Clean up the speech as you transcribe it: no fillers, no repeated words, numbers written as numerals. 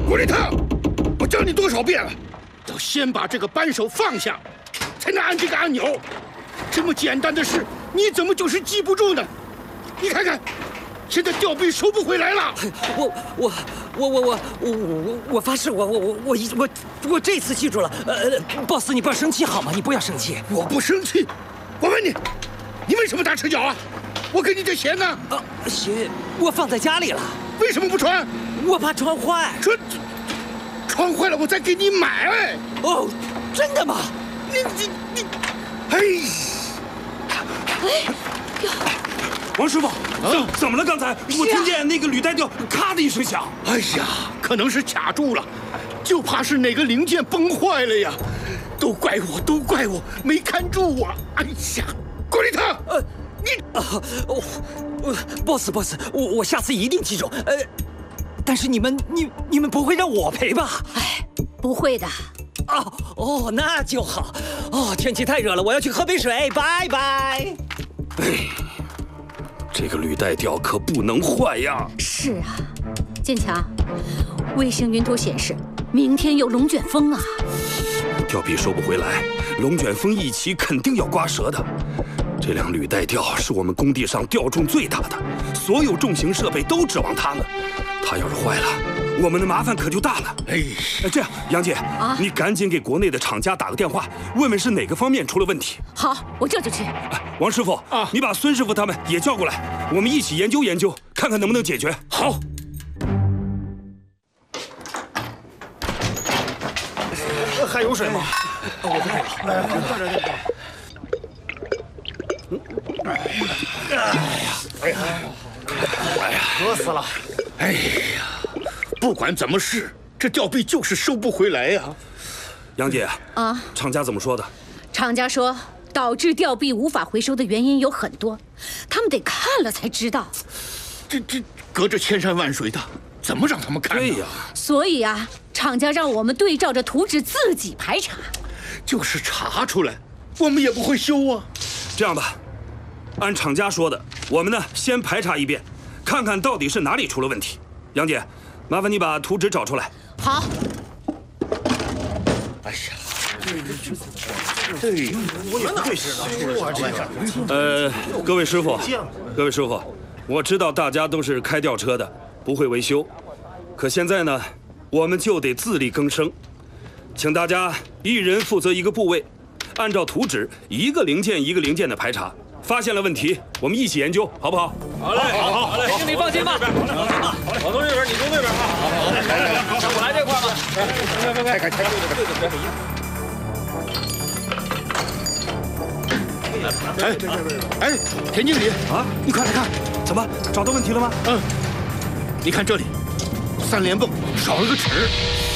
古力特，我教你多少遍了，要先把这个扳手放下，才能按这个按钮。这么简单的事，你怎么就是记不住呢？你看看，现在吊臂收不回来了。 我发誓，我这次记住了。boss， 你不要生气好吗？你不要生气。 我不生气。我问你，你为什么打赤脚啊？我给你的鞋呢？ 鞋我放在家里了。 为什么不穿？ 我怕穿坏。 穿坏了我再给你买。 哦，真的吗？ 你，哎呀！ 王师傅，怎么了？刚才我听见那个履带吊咔的一声响。 哎呀，可能是卡住了，就怕是哪个零件崩坏了呀！都怪我没看住啊！哎呀，古力特， boss， 我下次一定记住。但是你们不会让我赔吧？ 哎，不会的。 哦，那就好。天气太热了，我要去喝杯水，拜拜。 这个履带吊可不能坏呀！ 是啊，建强，卫星云图显示明天有龙卷风啊！ 吊臂收不回来，龙卷风一起肯定要刮折的。这辆履带吊是我们工地上吊重最大的，所有重型设备都指望它呢。它要是坏了，我们的麻烦可就大了。这样，杨姐，你赶紧给国内的厂家打个电话，问问是哪个方面出了问题。 好，我这就去。 王师傅你把孙师傅他们也叫过来，我们一起研究研究，看看能不能解决。 好。 还有水吗？ 我这哎呀，渴死了！ 哎呀，不管怎么试，这吊臂就是收不回来呀。 杨姐厂家怎么说的？ 厂家说，导致吊臂无法回收的原因有很多，他们得看了才知道。 这隔着千山万水的，怎么让他们看呢？ 对呀。 所以厂家让我们对照着图纸自己排查。 就是查出来，我们也不会修啊。 这样吧，按厂家说的，我们呢先排查一遍，看看到底是哪里出了问题。杨姐，麻烦你把图纸找出来。 好。 哎呀， 我也不会是各位师傅，我知道大家都是开吊车的，不会维修，可现在呢，我们就得自力更生。请大家一人负责一个部位，按照图纸一个零件一个零件的排查，发现了问题，我们一起研究，好不好？ 好嘞，好嘞，经理放心吧。老头这边，你从那边啊。好，我来这块吧。 哎，田经理你快来看， 怎么找到问题了吗？ 你看这里，3连泵少了个齿。